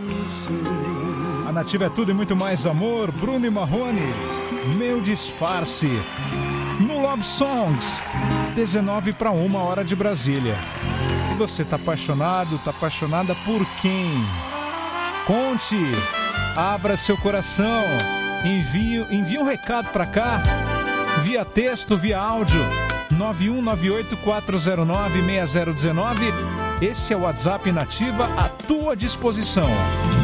A Nativa é tudo e muito mais amor. Bruno e Marrone, Meu Disfarce. No Love Songs, 19 para 1 hora de Brasília. E você tá apaixonado, tá apaixonada por quem? Conte, abra seu coração, envie um recado para cá, via texto, via áudio, 9198-409-6019. Esse é o WhatsApp Nativa à tua disposição.